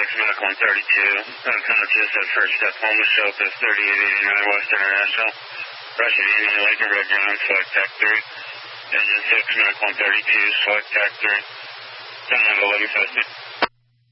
Medical 132. Conscious at first step home to show up at 3889 West International. Russia Union, Lincoln Red Ground, select TAC 3. Engine 6, Medical 132, select TAC 3. 10 level, 11 50.